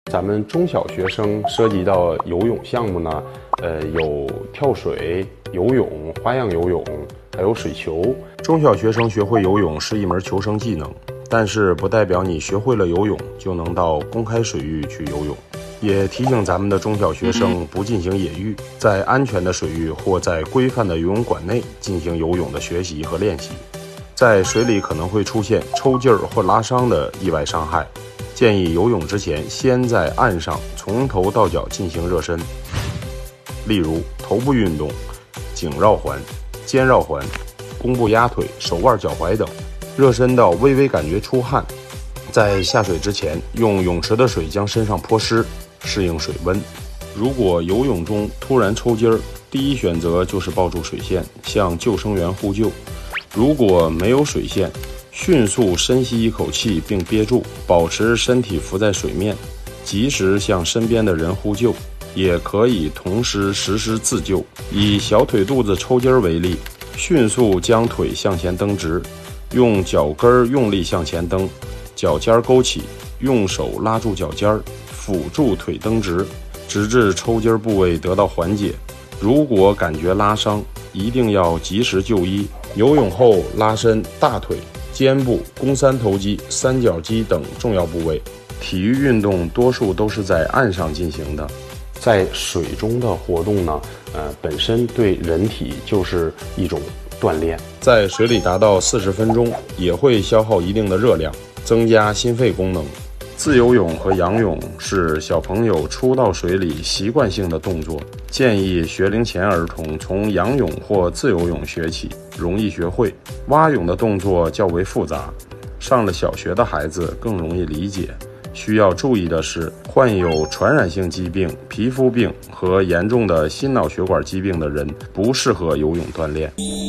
咱们中小学生涉及到游泳项目呢，有跳水、游泳、花样游泳，还有水球。 中小学生学会游泳是一门求生技能，但是不代表你学会了游泳就能到公开水域去游泳。也提醒咱们的中小学生不进行野浴，在安全的水域或在规范的游泳馆内进行游泳的学习和练习。在水里可能会出现抽筋儿或拉伤的意外伤害，建议游泳之前先在岸上从头到脚进行热身，例如头部运动、颈绕环、肩绕环、弓步压腿、手腕脚踝等，热身到微微感觉出汗。在下水之前，用泳池的水将身上泼湿，适应水温。如果游泳中突然抽筋儿，第一选择就是抱住水线，向救生员呼救。如果没有水线，迅速深吸一口气并憋住，保持身体浮在水面，及时向身边的人呼救。也可以同时实施自救，以小腿肚子抽筋为例，迅速将腿向前蹬直，用脚跟用力向前蹬，脚尖勾起，用手拉住脚尖，辅助腿蹬直，直至抽筋部位得到缓解。如果感觉拉伤，一定要及时就医。游泳后拉伸大腿、肩部、肱三头肌、三角肌等重要部位。体育运动多数都是在岸上进行的， 在水中的活动呢，本身对人体就是一种锻炼。 在水里达到40分钟，也会消耗一定的热量，增加心肺功能。自由泳和仰泳是小朋友初到水里习惯性的动作，建议学龄前儿童从仰泳或自由泳学起，容易学会。蛙泳的动作较为复杂，上了小学的孩子更容易理解。需要注意的是，患有传染性疾病、皮肤病和严重的心脑血管疾病的人不适合游泳锻炼。